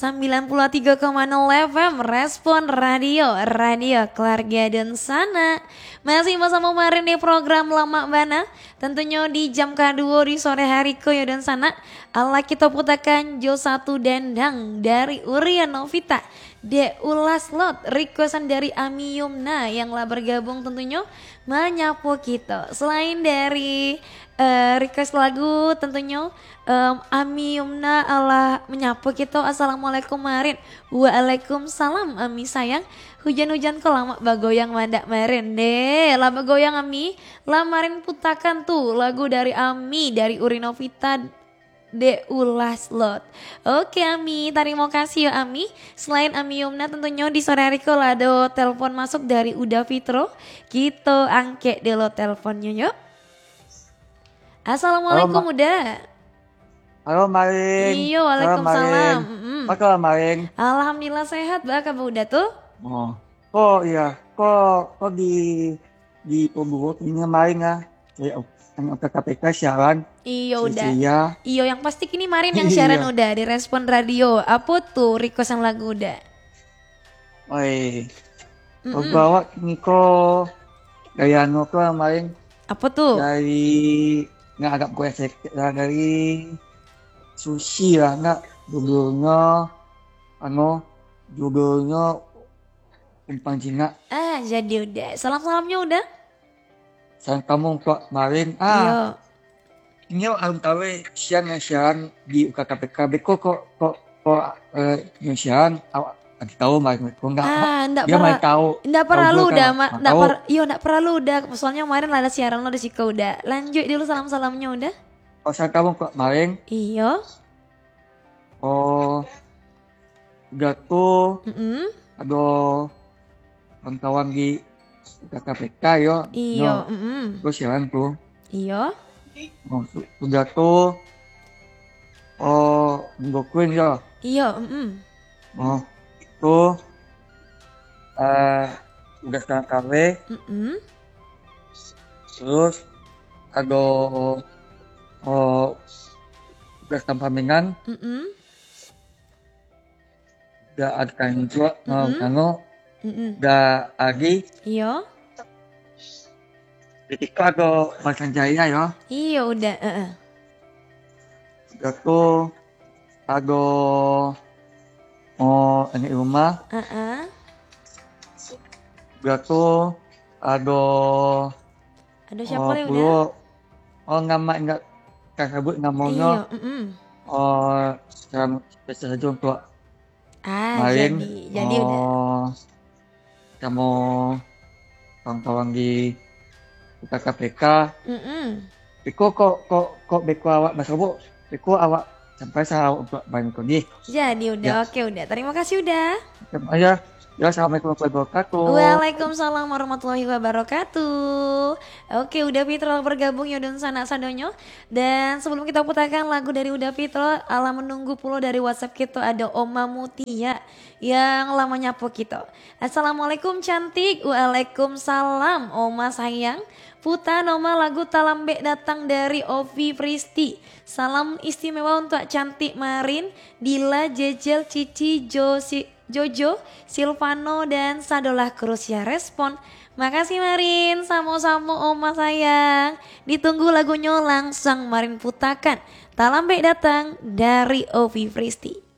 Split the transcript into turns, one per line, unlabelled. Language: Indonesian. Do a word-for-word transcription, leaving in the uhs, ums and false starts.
sembilan puluh tiga koma nol F M Respon Radio, Radio Keluarga dan Sana. Masih bersama Marin di program Lama Bana. Tentunya di jam kedua di sore hari Koyo dan Sana. Allah kita putakan Jo satu Dendang dari Urian Novita. De Ulas Lot, requestan dari Ami Yumna yang lah bergabung tentunya menyapu kita. Selain dari uh, request lagu tentunya um, Ami Yumna Allah menyapu kita. Assalamualaikum Marin. Waalaikumsalam Ami sayang. Hujan-hujan kok lama bagoyang mandak Marin deh. Lah bagoyang Ami. Lah Marin putakan tuh lagu dari Ami dari Urinovita De Ulas Lot. Oke Ami, terima kasih ya Ami. Selain Ami Yumna tentunya di sore hari ko ada telepon masuk dari Uda Fitro. Kita angke dulu teleponnya yuk. Assalamualaikum
Halo,
Uda.
halo Maring.
Iya, waalaikumsalam. Mm-mm.
Apa kabar Maring?
Alhamdulillah sehat, Baka Uda tuh.
Oh, kok iya, kok kok di di Pemburuk ini Maring ah. Saya yang ke K P K siaran.
Iya udah.
Iya.
Iya yang pasti kini Marin yang siaran udah di Respon Radio. Apa tuh request yang lagu udah?
Oi. Kok bawa kini kok gaya anu kok Maring
Apa tuh?
dari nggak agak gue cek dari sushi lah nggak judulnya anu judulnya umpan Cina.
Ah jadi udah. Salam-salamnya udah.
Sayang kamu kok Maring
Iya.
ah. Ini alam tahu siang yang siaran di U K K P K B kok kok kok kok eh, yang siaran awak lagi tahu Maring kok enggak
Ah, enggak
dia main tahu
Enggak perlu udah, ma- enggak
tahu.
per, iya enggak perlu udah. Soalnya kemarin ada siaran lo di Sika udah. Lanjut dulu salam-salamnya udah.
Oh sayang kamu kok Maring
Iya.
oh udah tuh
Mm-mm.
ada kawan-kawan di U K K P K yo.
Iya.
No,
Mm-mm.
terus siaran tuh.
Iya.
Oh, su- udah tuh oh nggokuin yo.
Iya. Mm-mm.
Oh itu eh udah sekarang K W
Mm-mm.
terus ada oh udah sampingan
Mm-mm.
udah ada kain juga no
Mm-mm.
kano
Mm-mm.
udah lagi
Iya.
ketika ada Macan Jaya yo
Iya udah. Uh-uh.
udah tuh ada oh ini rumah
Uh-uh.
udah tuh ada
Ada siapa
oh
ya udah?
pulau oh nama enggak kan sebut
Iya.
namanya
Mm-mm.
oh sekarang spesial saja untuk
Ah
Maring
jadi jadi udah.
oh kamu kawan-kawan di U K K P K
Mm-mm.
Beko kok kok kok beko awak mas bu beko awak sampai saya untuk banyak kodi
Jadi udah. Oke udah. Terima kasih udah.
aja ya assalamualaikum warahmatullahi wabarakatuh.
Waalaikumsalam warahmatullahi wabarakatuh. Oke, Uda Fitro bergabung Yodon Sana Sadonyo. Dan sebelum kita putarkan lagu dari Uda Fitro, ala menunggu pulau dari WhatsApp kita ada Oma Mutia yang lama nyapu kita. Assalamualaikum cantik. Waalaikumsalam Oma sayang. Puta nama lagu Talambek datang dari Ovi Pristi. Salam istimewa untuk cantik Marin, Dila, Jejel, Cici, Josi Jojo, Silvano dan Sadolah Krusia Respon. Makasih Marin, sama-sama Oma sayang. Ditunggu lagunya langsung Marin putakan. Talambek datang dari Ovi Fristi.